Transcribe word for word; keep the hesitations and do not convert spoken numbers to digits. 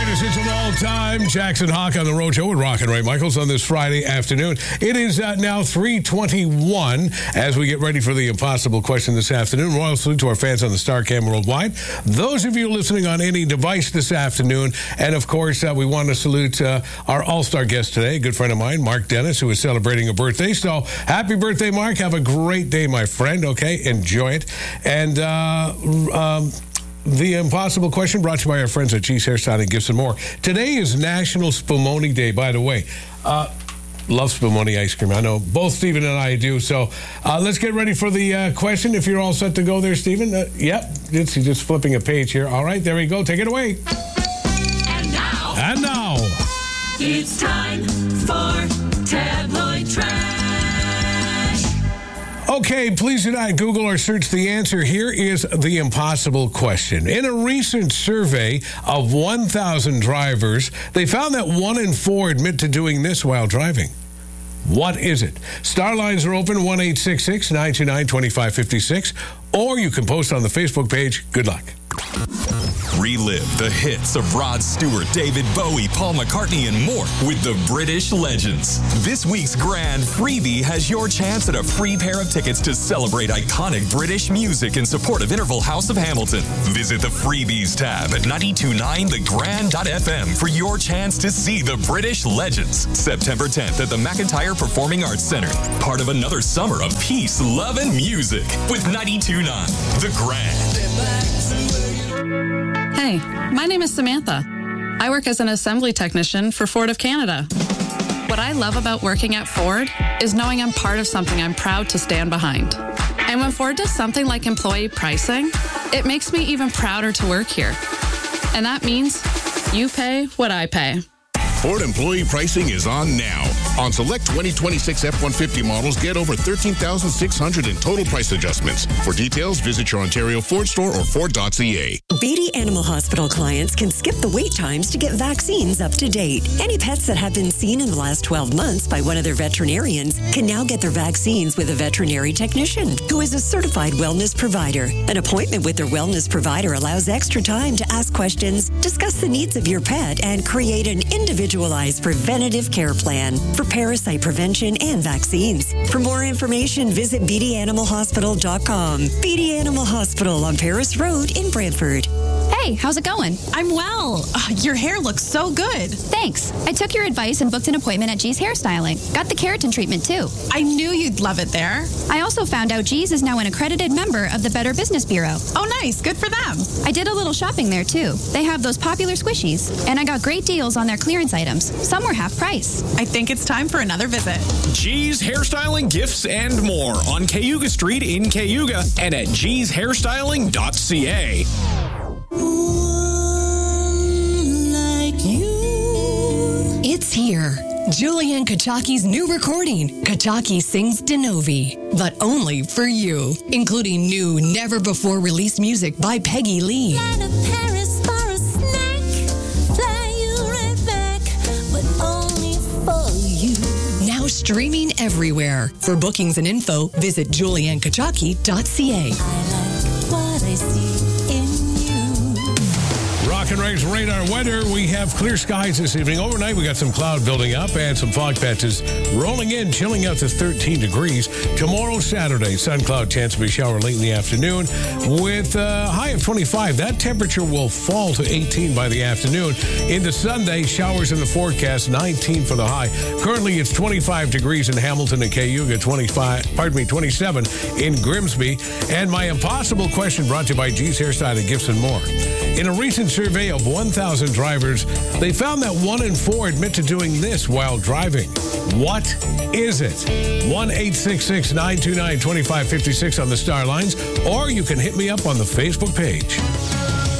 greatest hits of all time. Jackson Hawk on the Road Show with Rock and Ray Michaels on this Friday afternoon. It is uh, now three twenty-one as we get ready for the impossible question this afternoon. Royal salute to our fans on the Starcam Worldwide. Those of you listening on any device this afternoon. And, of course, uh, we want to salute uh, our all-star guest today, a good friend of mine, Mark Dennis, who is celebrating a birthday. So, happy birthday, Mark. Have a great day, my friend. Okay, enjoy it. And, uh, um... the impossible question brought to you by our friends at G's Hairstyling, Gifts and More. Today is National Spumoni Day, by the way. Uh, love Spumoni ice cream. I know both Stephen and I do. So uh, let's get ready for the uh, question. If you're all set to go there, Stephen. Uh, yep. It's he's just flipping a page here. All right, there we go. Take it away. And now. And now. It's time for Tabloid Trash. Okay, please do not Google or search the answer. Here is the impossible question. In a recent survey of one thousand drivers, they found that one in four admit to doing this while driving. What is it? Star lines are open, one eight six six, nine two nine, two five five six, or you can post on the Facebook page. Good luck. Relive the hits of Rod Stewart, David Bowie, Paul McCartney, and more with the British Legends. This week's grand freebie has your chance at a free pair of tickets to celebrate iconic British music in support of Interval House of Hamilton. Visit the freebies tab at nine two nine the grand dot f m for your chance to see the British Legends. September tenth at the McIntyre Performing Arts Center. Part of another summer of peace, love, and music with nine two nine The Grand. Hey, my name is Samantha. I work as an assembly technician for Ford of Canada. What I love about working at Ford is knowing I'm part of something I'm proud to stand behind. And when Ford does something like employee pricing, it makes me even prouder to work here. And that means you pay what I pay. Ford employee pricing is on now. On select twenty twenty-six F one fifty models, get over thirteen thousand six hundred in total price adjustments. For details, visit your Ontario Ford store or Ford dot c a. Beatty Animal Hospital clients can skip the wait times to get vaccines up to date. Any pets that have been seen in the last twelve months by one of their veterinarians can now get their vaccines with a veterinary technician who is a certified wellness provider. An appointment with their wellness provider allows extra time to ask questions, discuss the needs of your pet, and create an individualized preventative care plan for parasite prevention and vaccines. For more information, visit beatty animal hospital dot com. Beatty Animal Hospital on Paris Road in Brantford. Hey, how's it going? I'm well. Uh, your hair looks so good. Thanks. I took your advice and booked an appointment at G's Hairstyling. Got the keratin treatment, too. I knew you'd love it there. I also found out G's is now an accredited member of the Better Business Bureau. Oh, nice. Good for them. I did a little shopping there, too. They have those popular squishies, and I got great deals on their clearance items. Some were half price. I think it's time for another visit. G's Hairstyling, Gifts, and More on Cayuga Street in Cayuga and at gees hairstyling dot c a. It's here. Julian Kachaki's new recording, Kachaki Sings Denovi, but only for you, including new, never-before-released music by Peggy Lee. Fly to Paris for a snack, fly you right back, but only for you. Now streaming everywhere. For bookings and info, visit julian kachaki dot c a. I like what I see in you. Rock and Ray's radar weather. We have clear skies this evening. Overnight, we got some cloud building up and some fog patches rolling in, chilling out to thirteen degrees. Tomorrow, Saturday, sun cloud chance of a shower late in the afternoon with a high of twenty-five. That temperature will fall to eighteen by the afternoon. Into Sunday, showers in the forecast, nineteen for the high. Currently, it's twenty-five degrees in Hamilton and Cayuga, twenty-five, pardon me, twenty-seven in Grimsby. And my impossible question brought to you by G's Hairstyling, Gifts and More. In a recent survey of one thousand drivers, they found that one in four admit to doing this while driving. What is it? one eight six six, nine two nine, two five five six on the Star Lines, or you can hit me up on the Facebook page.